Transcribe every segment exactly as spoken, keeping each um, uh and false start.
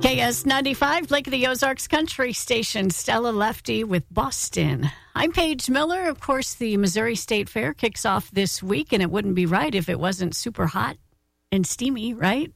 K S ninety-five, Lake of the Ozarks Country Station. Stella Lefty with Boston. I'm Paige Miller. Of course, the Missouri State Fair kicks off this week, and it wouldn't be right if it wasn't super hot and steamy, right?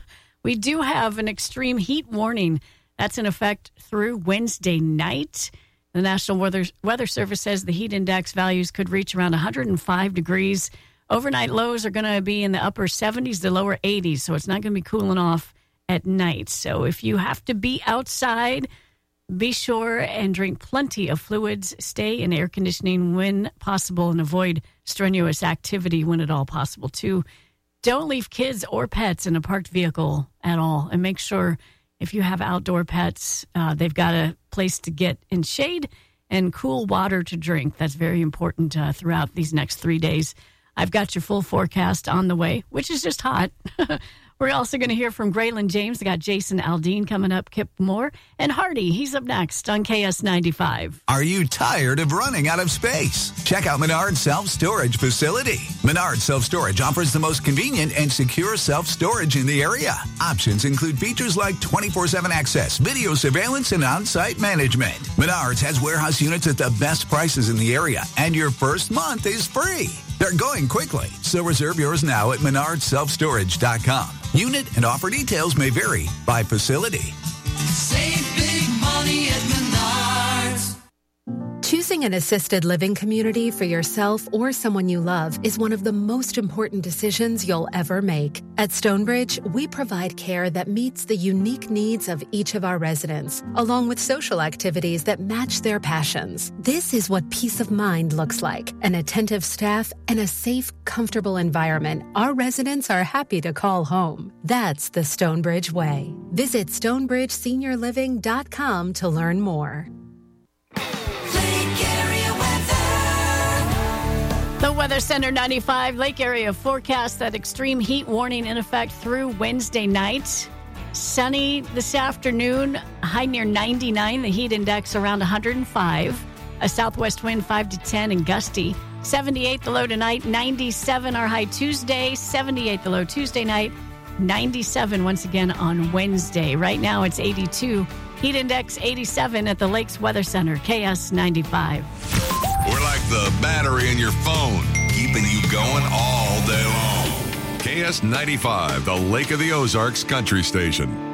We do have an extreme heat warning. That's in effect through Wednesday night. The National Weather, Weather Service says the heat index values could reach around one hundred five degrees. Overnight lows are going to be in the upper seventies to lower eighties, so it's not going to be cooling off at night. So if you have to be outside, be sure and drink plenty of fluids. Stay in air conditioning when possible and avoid strenuous activity when at all possible, too. Don't leave kids or pets in a parked vehicle at all. And make sure if you have outdoor pets, uh, they've got a place to get in shade and cool water to drink. That's very important uh, throughout these next three days. I've got your full forecast on the way, which is just hot. We're also going to hear from Graylin James. We got Jason Aldean coming up, Kip Moore, and Hardy. He's up next on K S ninety-five. Are you tired of running out of space? Check out Menard's Self-Storage Facility. Menard Self-Storage offers the most convenient and secure self-storage in the area. Options include features like twenty-four seven access, video surveillance, and on-site management. Menards has warehouse units at the best prices in the area, and your first month is free. They're going quickly, so reserve yours now at menard self storage dot com. Unit and offer details may vary by facility. Save big money at Menards. Choosing an assisted living community for yourself or someone you love is one of the most important decisions you'll ever make. At Stonebridge, we provide care that meets the unique needs of each of our residents, along with social activities that match their passions. This is what peace of mind looks like: an attentive staff and a safe, comfortable environment our residents are happy to call home. That's the Stonebridge way. Visit stonebridge senior living dot com to learn more. The Weather Center ninety-five Lake Area forecast, that extreme heat warning in effect through Wednesday night. Sunny this afternoon, high near ninety-nine, the heat index around one hundred five. A southwest wind five to ten and gusty. seventy-eight the low tonight, ninety-seven our high Tuesday, seventy-eight the low Tuesday night, ninety-seven once again on Wednesday. Right now it's eighty-two. Heat index eighty-seven at the Lakes Weather Center, K S ninety-five. We're like the battery in your phone, keeping you going all day long. K S ninety-five, the Lake of the Ozarks Country Station.